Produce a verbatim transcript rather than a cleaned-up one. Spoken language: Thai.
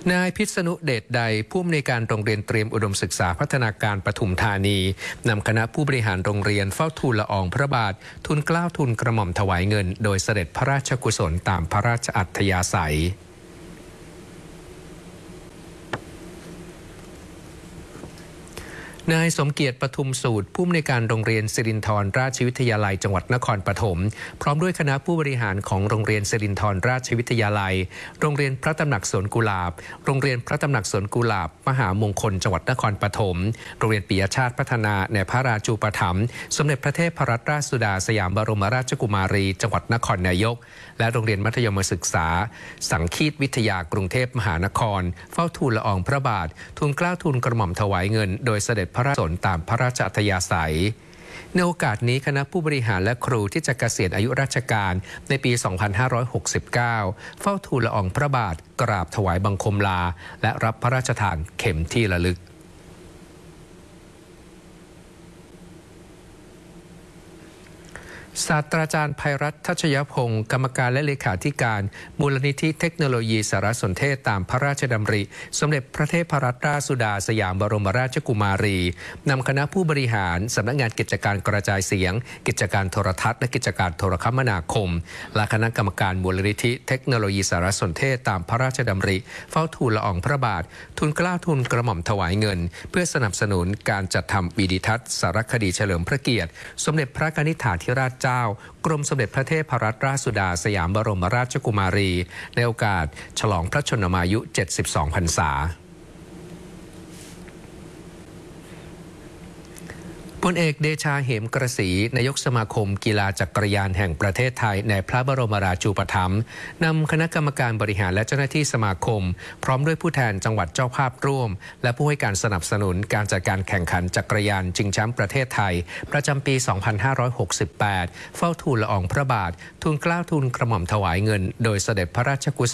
นายพิษณุเดชใดผู้อำนวยการโรงเรียนเตรียมอุดมศึกษาพัฒนาการปทุมธานีนำคณะผู้บริหารโรงเรียนเฝ้าทูลละอองพระบาททูลเกล้าทูลกระหม่อมถวายเงินโดยเสด็จพระราชกุศลตามพระราชอัธยาศัยนายสมเกียรติปทุมสูตรผู้อำนวยการโรงเรียนสิรินธรราชวิทยาลัยจังหวัดนครปฐมพร้อมด้วยคณะผู้บริหารของโรงเรียนสิรินธรราชวิทยาลัยโรงเรียนพระตำหนักสวนกุหลาบโรงเรียนพระตำหนักสวนกุหลาบมหามงคลจังหวัดนครปฐมโรงเรียนปิยชาติพัฒนาในพระราชูปถัมภ์สมเด็จพระเทพรัตนราชสุดาสยามบรมราชกุมารีจังหวัดนครนายกและโรงเรียนมัธยมศึกษาสังคีตวิทยากรุงเทพมหานครเฝ้าทูลละอองพระบาททูลเกล้าทูลกระหม่อมถวายเงินโดยเสด็จพระราชกุศลตามพระราชอัธยาศัยในโอกาสนี้คณะผู้บริหารและครูที่จะเกษียณอายุราชการในปี สองพันห้าร้อยหกสิบเก้า เฝ้าทูลละอองพระบาทกราบถวายบังคมลาและรับพระราชทานเข็มที่ระลึกศาสตราจารย์ไพรัตน์ ทัชยพงศ์กรรมการและเลขาธิการมูลนิธิเทคโนโลยีสารสนเทศตามพระราชดำริสมเด็จพระเทพรัตนราชสุดาสยามบรมราชกุมารีนำคณะผู้บริหารสำนักงานกิจการกระจายเสียงกิจการโทรทัศน์และกิจการโทรคมนาคมและคณะกรรมการมูลนิธิเทคโนโลยีสารสนเทศตามพระราชดำริเฝ้าทูลละอองพระบาททูลเกล้าทูลกระหม่อมถวายเงินเพื่อสนับสนุนการจัดทำวิดิทัศน์สารคดีเฉลิมพระเกียรติสมเด็จพระกนิษฐาธิราชเจ้ากรมสมเด็จพระเทพรัตนราชสุดาสยามบรมราชกุมารีในโอกาสฉลองพระชนมายุเจ็ดสิบสองพรรษาพลเอกเดชาเหมกระสีนายกสมาคมกีฬาจักรยานแห่งประเทศไทยในพระบรมราชูปถัมภ์นำคณะกรรมการบริหารและเจ้าหน้าที่สมาคมพร้อมด้วยผู้แทนจังหวัดเจ้าภาพร่วมและผู้ให้การสนับสนุนการจัดการแข่งขันจักรยานชิงแชมป์ประเทศไทยประจำปี สองพันห้าร้อยหกสิบแปด เฝ้าทูลละอองพระบาททูลเกล้าทูลกระหม่อมถวายเงินโดยเสด็จพระราชกุศล